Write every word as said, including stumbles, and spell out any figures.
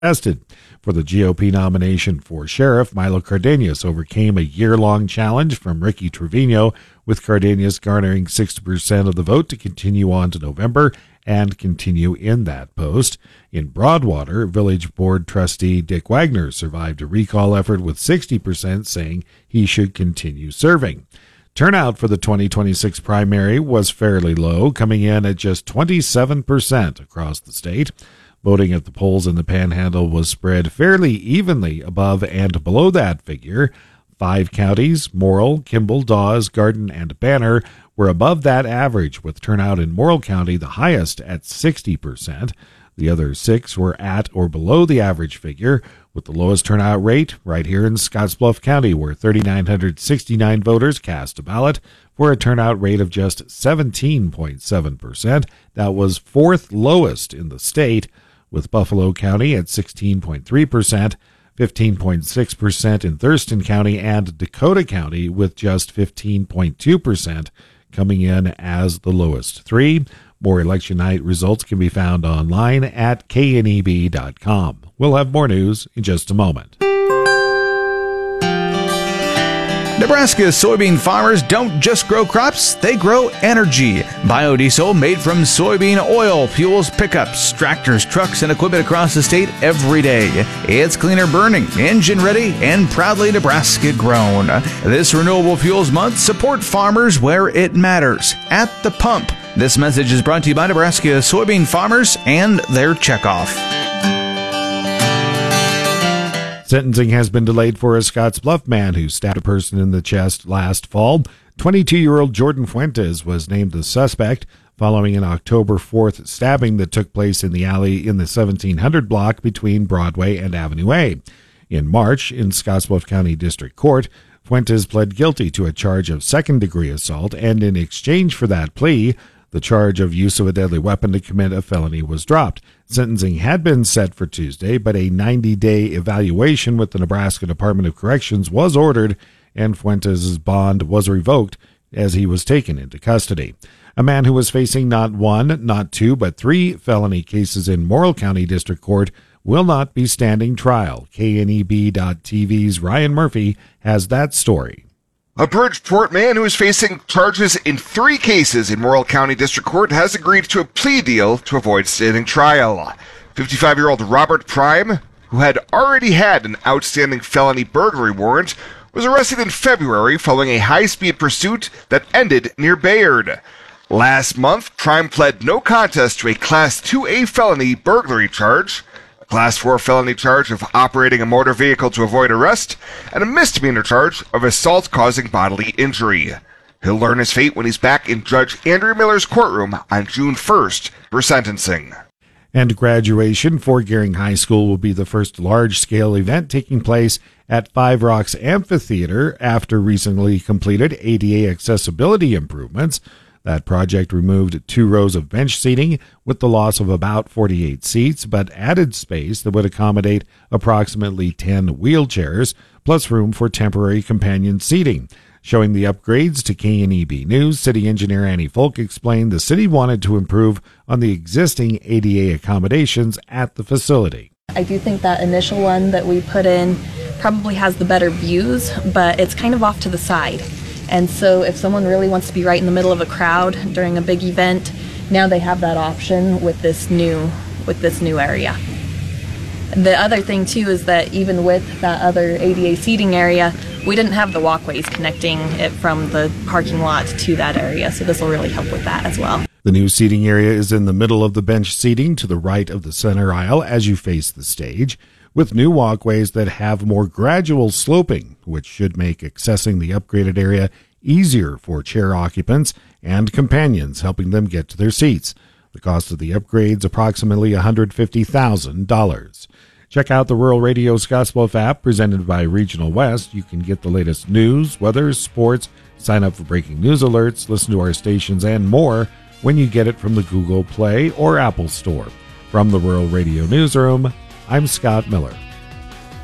contested. For the G O P nomination for sheriff, Milo Cardenas overcame a year-long challenge from Ricky Trevino, with Cardenas garnering sixty percent of the vote to continue on to November and continue in that post. In Broadwater, Village Board trustee Dick Wagner survived a recall effort with sixty percent saying he should continue serving. Turnout for the twenty twenty-six primary was fairly low, coming in at just twenty-seven percent across the state. Voting at the polls in the Panhandle was spread fairly evenly above and below that figure. Five counties, Morrill, Kimball, Dawes, Garden, and Banner, were above that average, with turnout in Morrill County the highest at sixty percent. The other six were at or below the average figure, with the lowest turnout rate right here in Scottsbluff County, where three thousand nine hundred sixty-nine voters cast a ballot for a turnout rate of just seventeen point seven percent. That was fourth lowest in the state, with Buffalo County at sixteen point three percent, fifteen point six percent in Thurston County, and Dakota County with just fifteen point two percent coming in as the lowest three. More election night results can be found online at K N E B dot com. We'll have more news in just a moment. Nebraska soybean farmers don't just grow crops, they grow energy. Biodiesel made from soybean oil fuels pickups, tractors, trucks, and equipment across the state every day. It's cleaner burning, engine ready, and proudly Nebraska grown. This Renewable Fuels Month, support farmers where it matters, at the pump. This message is brought to you by Nebraska soybean farmers and their checkoff. Sentencing has been delayed for a Scottsbluff man who stabbed a person in the chest last fall. twenty-two-year-old Jordan Fuentes was named the suspect following an October fourth stabbing that took place in the alley in the seventeen hundred block between Broadway and Avenue A. In March, in Scottsbluff County District Court, Fuentes pled guilty to a charge of second-degree assault, and in exchange for that plea, the charge of use of a deadly weapon to commit a felony was dropped. Sentencing had been set for Tuesday, but a ninety-day evaluation with the Nebraska Department of Corrections was ordered, and Fuentes' bond was revoked as he was taken into custody. A man who was facing not one, not two, but three felony cases in Morrill County District Court will not be standing trial. K N E B dot T V's Ryan Murphy has that story. A Bridgeport man who is facing charges in three cases in Morrill County District Court has agreed to a plea deal to avoid standing trial. fifty-five-year-old Robert Prime, who had already had an outstanding felony burglary warrant, was arrested in February following a high-speed pursuit that ended near Bayard. Last month, Prime pled no contest to a Class two A felony burglary charge, a Class four felony charge of operating a motor vehicle to avoid arrest, and a misdemeanor charge of assault causing bodily injury. He'll learn his fate when he's back in Judge Andrew Miller's courtroom on June first for sentencing. And graduation for Gering High School will be the first large-scale event taking place at Five Rocks Amphitheater after recently completed A D A accessibility improvements. That project removed two rows of bench seating with the loss of about forty-eight seats, but added space that would accommodate approximately ten wheelchairs, plus room for temporary companion seating. Showing the upgrades to K N E B News, City Engineer Annie Folk explained the city wanted to improve on the existing A D A accommodations at the facility. I do think that initial one that we put in probably has the better views, but it's kind of off to the side. And so if someone really wants to be right in the middle of a crowd during a big event, now they have that option with this new with this new area. The other thing too is that even with that other A D A seating area, we didn't have the walkways connecting it from the parking lot to that area, so this will really help with that as well. The new seating area is in the middle of the bench seating to the right of the center aisle as you face the stage, with new walkways that have more gradual sloping, which should make accessing the upgraded area easier for chair occupants and companions, helping them get to their seats. The cost of the upgrades approximately one hundred fifty thousand dollars. Check out the Rural Radio Scottsbluff app presented by Regional West. You can get the latest news, weather, sports, sign up for breaking news alerts, listen to our stations, and more when you get it from the Google Play or Apple Store. From the Rural Radio Newsroom, I'm Scott Miller.